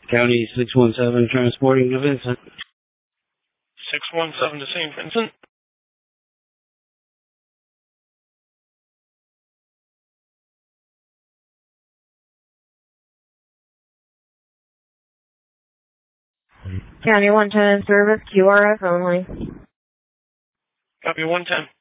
County 617 transporting to Vincent. 617 to St. Vincent. County 110 service, QRF only. Copy 110.